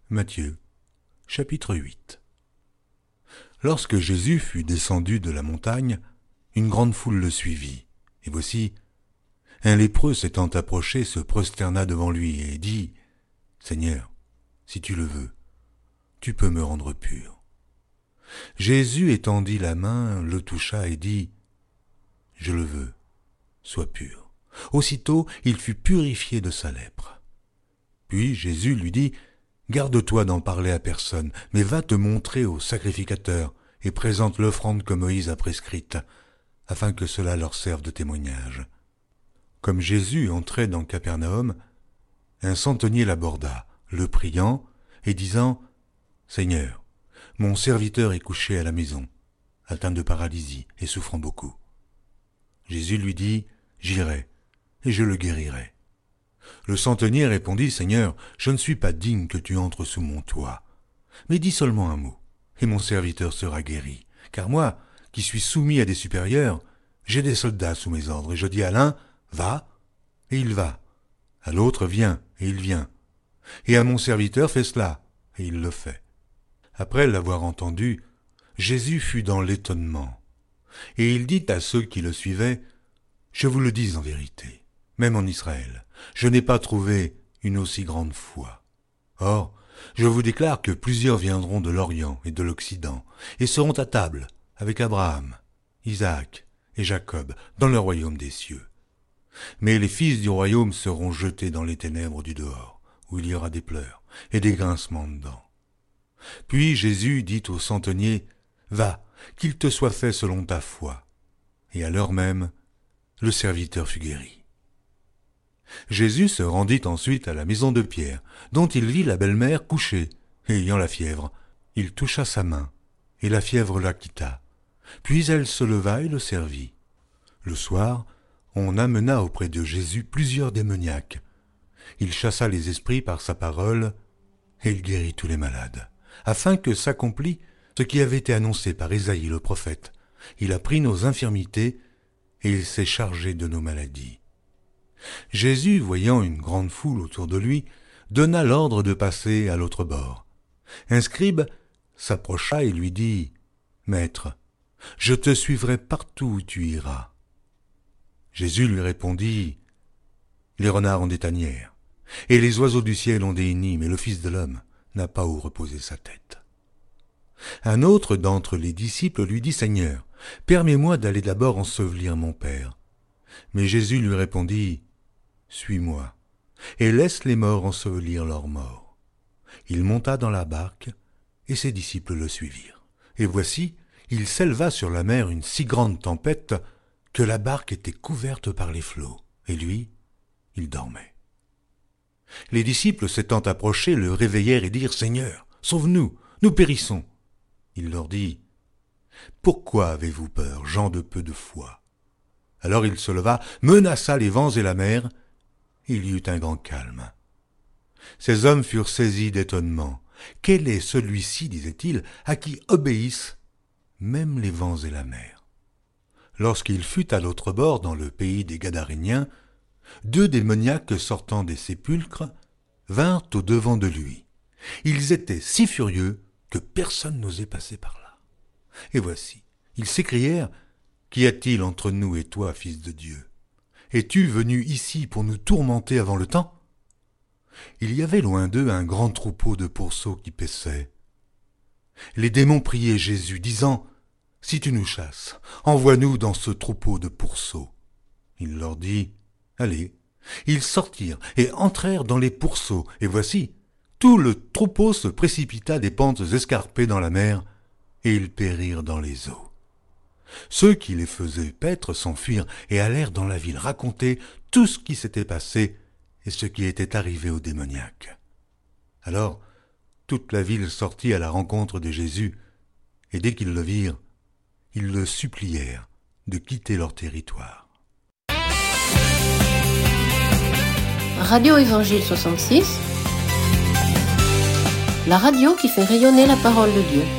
Matthieu, chapitre 8. Lorsque Jésus fut descendu de la montagne, une grande foule le suivit. Et voici, un lépreux s'étant approché se prosterna devant lui et dit « Seigneur, si tu le veux, tu peux me rendre pur. » Jésus étendit la main, le toucha et dit « Je le veux, sois pur. » Aussitôt, il fut purifié de sa lèpre. Puis Jésus lui dit « Garde-toi d'en parler à personne, mais va te montrer au sacrificateur et présente l'offrande que Moïse a prescrite, afin que cela leur serve de témoignage. » Comme Jésus entrait dans Capernaum, un centenier l'aborda, le priant et disant « Seigneur, mon serviteur est couché à la maison, atteint de paralysie et souffrant beaucoup. » Jésus lui dit « J'irai, et je le guérirai. » Le centenier répondit « Seigneur, je ne suis pas digne que tu entres sous mon toit, mais dis seulement un mot, et mon serviteur sera guéri. Car moi, qui suis soumis à des supérieurs, j'ai des soldats sous mes ordres, et je dis à l'un « Va », et il va, à l'autre « Viens », et il vient, et à mon serviteur « Fais cela », et il le fait. » Après l'avoir entendu, Jésus fut dans l'étonnement, et il dit à ceux qui le suivaient « Je vous le dis en vérité, même en Israël, je n'ai pas trouvé une aussi grande foi. Or, je vous déclare que plusieurs viendront de l'Orient et de l'Occident, et seront à table avec Abraham, Isaac et Jacob dans le royaume des cieux. Mais les fils du royaume seront jetés dans les ténèbres du dehors, où il y aura des pleurs et des grincements de dents. » Puis Jésus dit au centenier « Va, qu'il te soit fait selon ta foi. » Et à l'heure même, le serviteur fut guéri. Jésus se rendit ensuite à la maison de Pierre, dont il vit la belle-mère couchée, et ayant la fièvre. Il toucha sa main, et la fièvre la quitta. Puis elle se leva et le servit. Le soir, on amena auprès de Jésus plusieurs démoniaques. Il chassa les esprits par sa parole, et il guérit tous les malades, afin que s'accomplît ce qui avait été annoncé par Ésaïe le prophète. Il a pris nos infirmités, et il s'est chargé de nos maladies. Jésus, voyant une grande foule autour de lui, donna l'ordre de passer à l'autre bord. Un scribe s'approcha et lui dit « Maître, je te suivrai partout où tu iras. » Jésus lui répondit « Les renards ont des tanières, et les oiseaux du ciel ont des nids, mais le Fils de l'homme n'a pas où reposer sa tête. » Un autre d'entre les disciples lui dit « Seigneur, permets-moi d'aller d'abord ensevelir mon Père. » Mais Jésus lui répondit « Suis-moi, et laisse les morts ensevelir leurs morts. » Il monta dans la barque, et ses disciples le suivirent. Et voici, il s'éleva sur la mer une si grande tempête que la barque était couverte par les flots, et lui, il dormait. Les disciples s'étant approchés le réveillèrent et dirent « Seigneur, sauve-nous, nous périssons. » Il leur dit « Pourquoi avez-vous peur, gens de peu de foi ?» Alors il se leva, menaça les vents et la mer, et il y eut un grand calme. Ces hommes furent saisis d'étonnement. « Quel est celui-ci, disaient-ils, à qui obéissent même les vents et la mer ?» Lorsqu'il fut à l'autre bord, dans le pays des Gadaréniens, 2 démoniaques sortant des sépulcres vinrent au-devant de lui. Ils étaient si furieux que personne n'osait passer par là. Et voici, ils s'écrièrent « Qu'y a-t-il entre nous et toi, Fils de Dieu? Es-tu venu ici pour nous tourmenter avant le temps ?» Il y avait loin d'eux un grand troupeau de pourceaux qui paissaient. Les démons priaient Jésus, disant « Si tu nous chasses, envoie-nous dans ce troupeau de pourceaux. » Il leur dit « Allez. » Ils sortirent et entrèrent dans les pourceaux, et voici, tout le troupeau se précipita des pentes escarpées dans la mer, et ils périrent dans les eaux. Ceux qui les faisaient paître s'enfuirent et allèrent dans la ville raconter tout ce qui s'était passé et ce qui était arrivé aux démoniaques. Alors, toute la ville sortit à la rencontre de Jésus, et dès qu'ils le virent, ils le supplièrent de quitter leur territoire. Radio Évangile 66, la radio qui fait rayonner la parole de Dieu.